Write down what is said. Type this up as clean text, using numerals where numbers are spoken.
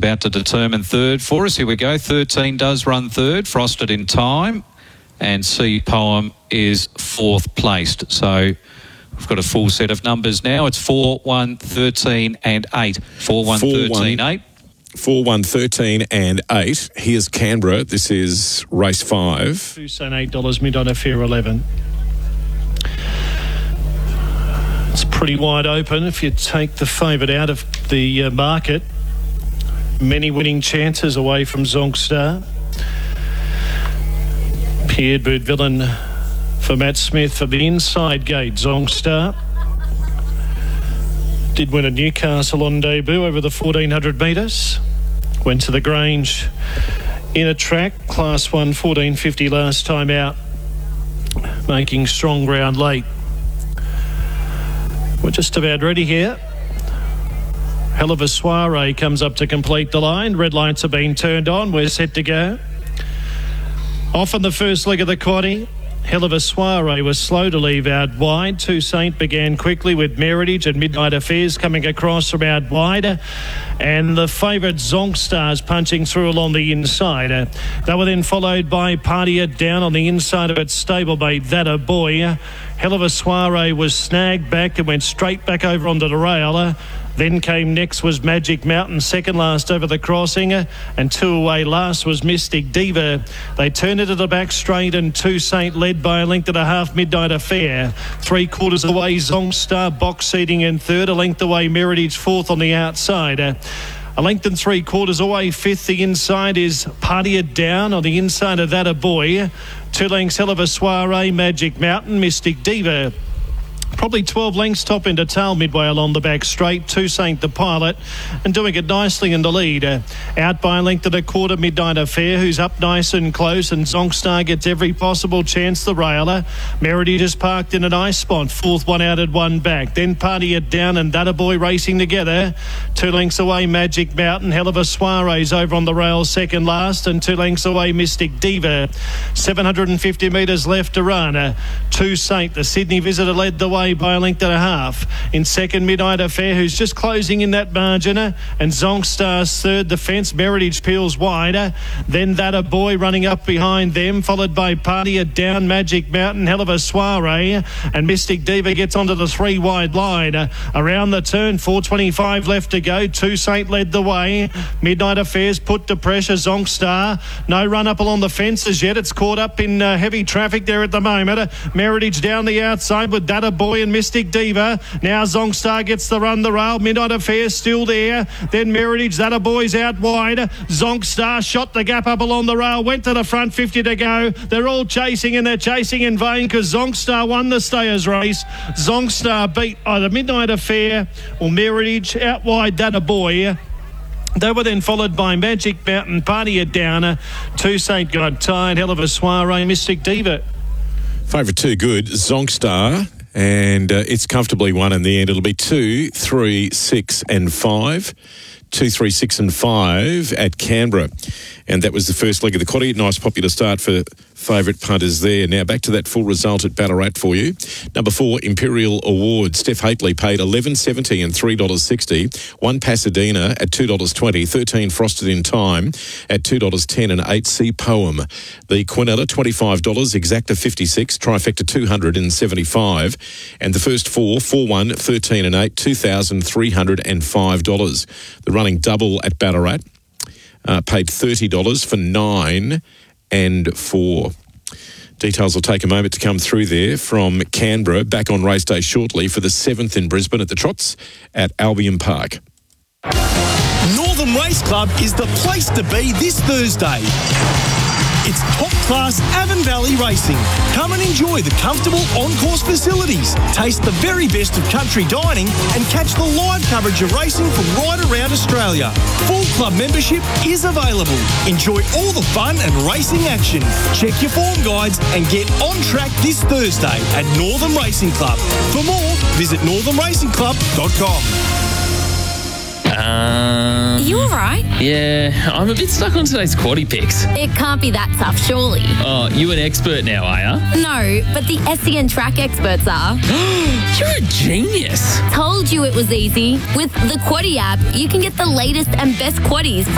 about to determine third for us. Here we go. 13 does run third, Frosted in Time, and C Poem is fourth placed. So we've got a full set of numbers now. It's 4, 1, 13 and 8. 4, 1, 13, 8. 4, 1, 13 and 8. Here's Canberra. This is race 5. Tucson $8, Midnight Affair 11. It's pretty wide open if you take the favourite out of the market. Many winning chances away from Zongstar. Pierre Villain for Matt Smith for the inside gate. Zongstar did win at Newcastle on debut over the 1400 metres. Went to the Grange in a track, Class 1, 1450 last time out, making strong ground late. We're just about ready here. Hell of a Soiree comes up to complete the line. Red lights are being turned on. We're set to go. Off in the first leg of the quaddie. Hell of a Soiree was slow to leave out wide. Toussaint began quickly with Meritage and Midnight Affairs coming across from out wide. And the favourite Zongstar's punching through along the inside. They were then followed by Party down on the inside of its stablemate, That a Boy. Hell of a Soiree was snagged back and went straight back over onto the rail. Then came next was Magic Mountain, second last over the crossing, and two away last was Mystic Diva. They turned it to the back straight, and Toussaint led by a length and a half, Midnight Affair. 3/4 away, Zongstar box seating in third, a length away, Meritage fourth on the outside. A length and 3/4 away, fifth. The inside is Party Down. On the inside of That a Boy. 2 lengths, Hell of a Soiree, Magic Mountain, Mystic Diva. Probably 12 lengths top into tail midway along the back straight. Toussaint the pilot and doing it nicely in the lead. Out by a length and a quarter, Midnight Affair, who's up nice and close, and Zongstar gets every possible chance, the railer. Meritage is parked in a nice spot. Fourth one out at one back. Then Party It Down and That a Boy racing together. 2 lengths away, Magic Mountain. Hell of a Soiree's over on the rail second last, and 2 lengths away, Mystic Diva. 750 metres left to run. Toussaint, the Sydney visitor, led the way by a length and a half. In second, Midnight Affair, who's just closing in that margin, and Zongstar's third. The fence, Meritage peels wider. Then That a Boy running up behind them, followed by Party It Down, Magic Mountain, Hell of a Soiree, and Mystic Diva gets onto the 3 wide line. Around the turn, 4:25 left to go. Toussaint led the way. Midnight Affairs put to pressure Zongstar. No run up along the fences yet. It's caught up in heavy traffic there at the moment. Meritage down the outside with That a Boy and Mystic Diva. Now Zongstar gets the run the rail. Midnight Affair still there. Then Meritage, That a Boy's out wide. Zongstar shot the gap up along the rail, went to the front, 50 to go. They're all chasing, and they're chasing in vain because Zongstar won the stayers race. Zongstar beat either Midnight Affair or Meritage. Out wide, That a Boy. They were then followed by Magic Mountain, Party It Down. Toussaint got tired. Hell of a Soiree, Mystic Diva. Favourite too good, Zongstar. And it's comfortably won in the end. It'll be 2, 3, 6 and 5. 2, 3, 6 and 5 at Canberra. And that was the first leg of the quaddie. Nice popular start for favourite punters there. Now back to that full result at Ballarat for you. Number 4, Imperial Award. Steph Hapeley paid $11.70 and $3.60. 1 Pasadena at $2.20. 13 Frosted in Time at $2.10 and 8 C Poem. The Quinella $25. Exacta $56. Trifecta $275. And the first 4, 4, 1, 13 and 8, $2,305. The running double at Ballarat paid $30 for 9 and 4. Details will take a moment to come through there from Canberra. Back on race day shortly for the 7th in Brisbane at the Trots at Albion Park. Northern Race Club is the place to be this Thursday. It's top-class Avon Valley racing. Come and enjoy the comfortable on-course facilities, taste the very best of country dining, and catch the live coverage of racing from right around Australia. Full club membership is available. Enjoy all the fun and racing action. Check your form guides and get on track this Thursday at Northern Racing Club. For more, visit northernracingclub.com. You all right? Yeah, I'm a bit stuck on today's quaddie picks. It can't be that tough, surely. Oh, you an expert now, are ya? No, but the SEN track experts are. You're a genius. Told you it was easy. With the Quaddie app, you can get the latest and best quaddies